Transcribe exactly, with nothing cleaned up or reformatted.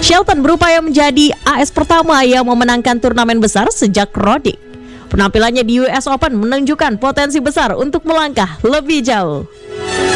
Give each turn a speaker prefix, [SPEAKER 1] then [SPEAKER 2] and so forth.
[SPEAKER 1] Shelton berupaya menjadi A S pertama yang memenangkan turnamen besar sejak Roddick. Penampilannya di U S Open menunjukkan potensi besar untuk melangkah lebih jauh.